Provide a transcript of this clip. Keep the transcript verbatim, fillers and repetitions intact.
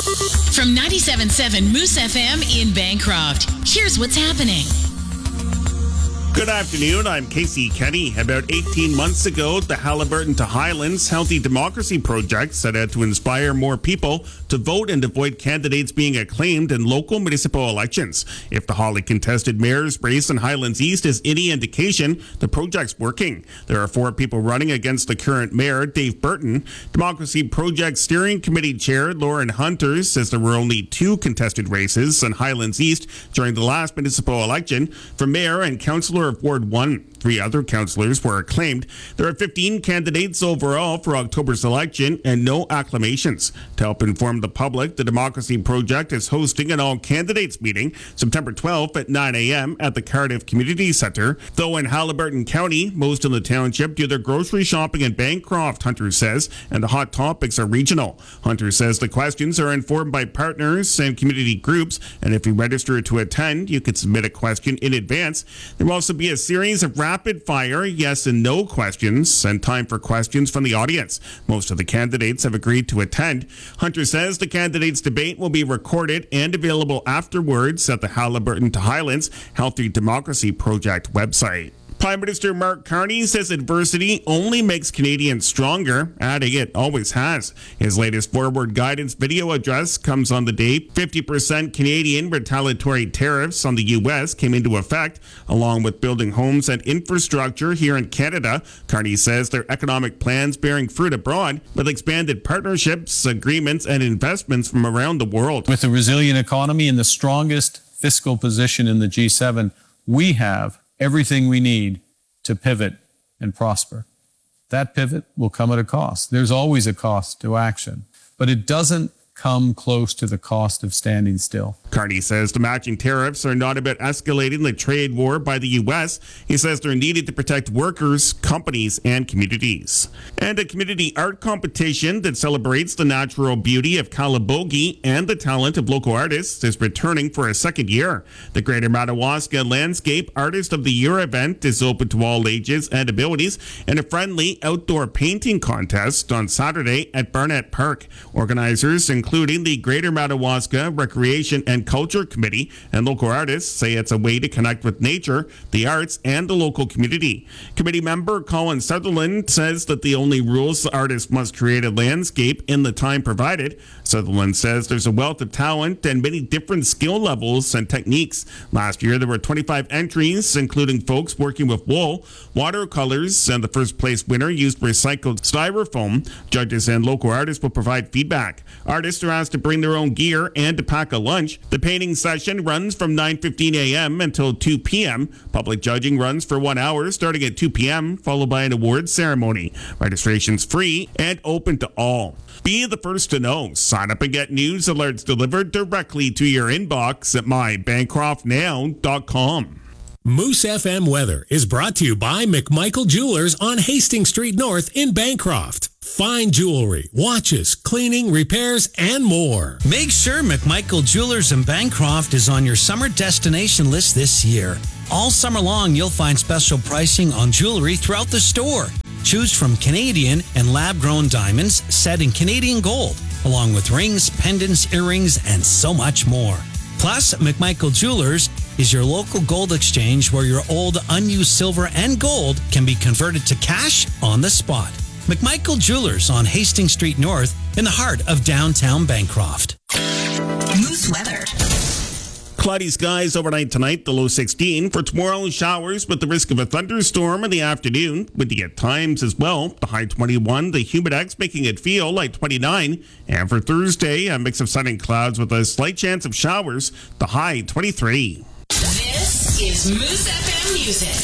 From ninety-seven point seven Moose F M in Bancroft, here's what's happening. Good afternoon, I'm Casey Kenny. About eighteen months ago, the Haliburton to Highlands Healthy Democracy Project set out to inspire more people to vote and avoid candidates being acclaimed in local municipal elections. If the Holly contested mayor's race in Highlands East is any indication, the project's working. There are four people running against the current mayor, Dave Burton. Democracy Project Steering Committee Chair Lauren Hunter says there were only two contested races in Highlands East during the last municipal election for mayor and councillor of Ward one. Three other councillors were acclaimed. There are fifteen candidates overall for October's election and no acclamations. To help inform the public, the Democracy Project is hosting an all-candidates meeting September twelfth at nine a.m. at the Cardiff Community Centre. Though in Haliburton County, most of the township do their grocery shopping in Bancroft, Hunter says, and the hot topics are regional. Hunter says the questions are informed by partners and community groups, and if you register to attend, you can submit a question in advance. There will also be a series of rapid fire yes and no questions and time for questions from the audience. Most of the candidates have agreed to attend. Hunter says the candidates' debate will be recorded and available afterwards at the Haliburton to Highlands Healthy Democracy Project website. Prime Minister Mark Carney says adversity only makes Canadians stronger, adding it always has. His latest forward guidance video address comes on the day fifty percent Canadian retaliatory tariffs on the U S came into effect, along with building homes and infrastructure here in Canada. Carney says their economic plans bearing fruit abroad with expanded partnerships, agreements, and investments from around the world. With a resilient economy and the strongest fiscal position in the G seven, we have everything we need to pivot and prosper. That pivot will come at a cost. There's always a cost to action, but it doesn't come close to the cost of standing still. Carney says the matching tariffs are not about escalating the trade war by the U S. He says they're needed to protect workers, companies, and communities. And a community art competition that celebrates the natural beauty of Calabogie and the talent of local artists is returning for a second year. The Greater Madawaska Landscape Artist of the Year event is open to all ages and abilities, and a friendly outdoor painting contest on Saturday at Barnett Park. Organizers include including the Greater Madawaska Recreation and Culture Committee, and local artists say it's a way to connect with nature, the arts, and the local community. Committee member Colin Sutherland says that the only rules the artist must create a landscape in the time provided. Sutherland says there's a wealth of talent and many different skill levels and techniques. Last year there were twenty-five entries, including folks working with wool, watercolors, and the first place winner used recycled styrofoam. Judges and local artists will provide feedback. Artists are asked to bring their own gear and to pack a lunch. The painting session runs from nine fifteen a.m. until two p.m. Public judging runs for one hour starting at two p.m., followed by an awards ceremony. Registration's free and open to all. Be the first to know. Sign up and get news alerts delivered directly to your inbox at my bancroft now dot com. Moose F M weather is brought to you by McMichael Jewelers on Hastings Street North in Bancroft. Fine jewelry, watches, cleaning, repairs, and more. Make sure McMichael Jewelers in Bancroft is on your summer destination list this year. All summer long, you'll find special pricing on jewelry throughout the store. Choose from Canadian and lab-grown diamonds set in Canadian gold, along with rings, pendants, earrings, and so much more. Plus, McMichael Jewelers is your local gold exchange where your old unused silver and gold can be converted to cash on the spot. McMichael Jewelers on Hastings Street North in the heart of downtown Bancroft. Moose weather. Cloudy skies overnight tonight, the low sixteen. For tomorrow, showers with the risk of a thunderstorm in the afternoon. Windy at times as well. The high twenty-one, the Humidex making it feel like twenty-nine. And for Thursday, a mix of sun and clouds with a slight chance of showers. The high twenty-three. This is Moose F M Music.